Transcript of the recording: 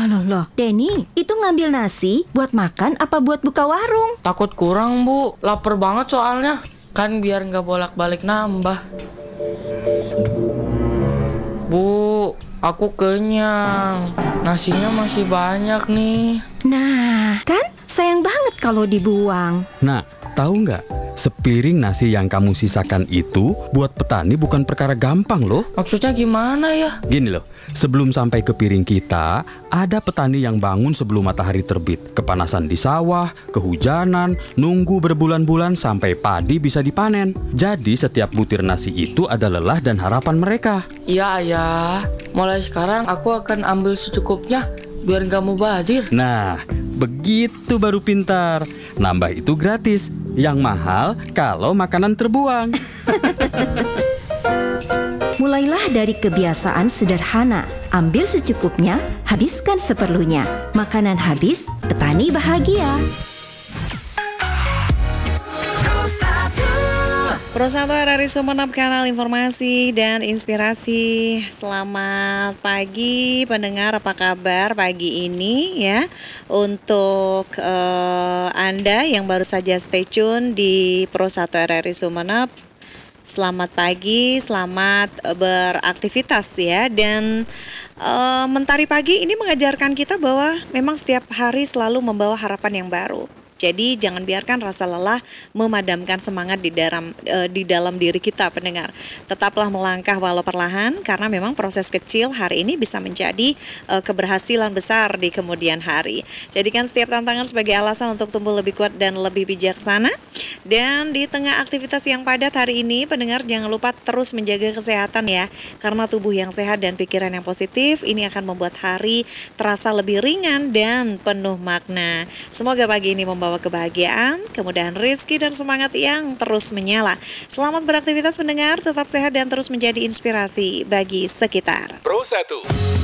Loh, Denny, itu ngambil nasi buat makan apa buat buka warung? Takut kurang, Bu. Lapar banget soalnya. Kan biar nggak bolak-balik nambah. Bu, aku kenyang. Nasinya masih banyak nih. Nah, kan sayang banget kalau dibuang. Nah, tahu nggak? Sepiring nasi yang kamu sisakan itu buat petani bukan perkara gampang loh. Maksudnya gimana ya? Gini loh, sebelum sampai ke piring kita, ada petani yang bangun sebelum matahari terbit. Kepanasan di sawah, kehujanan, nunggu berbulan-bulan sampai padi bisa dipanen. Jadi setiap butir nasi itu ada lelah dan harapan mereka. Iya, Ayah. Mulai sekarang aku akan ambil secukupnya biar nggak mubazir. Nah, begitu baru pintar. Nambah itu gratis. Yang mahal kalau makanan terbuang. Mulailah dari kebiasaan sederhana. Ambil secukupnya, habiskan seperlunya. Makanan habis, petani bahagia. Pro 1 RRI Sumeneb, kanal informasi dan inspirasi. Selamat pagi pendengar, apa kabar pagi ini ya? Untuk Anda yang baru saja stay tune di Pro 1 RRI Sumeneb, selamat pagi, selamat beraktivitas ya. Dan Mentari Pagi ini mengajarkan kita bahwa memang setiap hari selalu membawa harapan yang baru. Jadi jangan biarkan rasa lelah memadamkan semangat di dalam diri kita, pendengar. Tetaplah melangkah walau perlahan, karena memang proses kecil hari ini bisa menjadi keberhasilan besar di kemudian hari. Jadikan setiap tantangan sebagai alasan untuk tumbuh lebih kuat dan lebih bijaksana. Dan di tengah aktivitas yang padat hari ini, pendengar jangan lupa terus menjaga kesehatan ya. Karena tubuh yang sehat dan pikiran yang positif ini akan membuat hari terasa lebih ringan dan penuh makna. Semoga pagi ini membawa kebahagiaan, kemudahan rezeki dan semangat yang terus menyala. Selamat beraktivitas pendengar, tetap sehat dan terus menjadi inspirasi bagi sekitar. Pro 1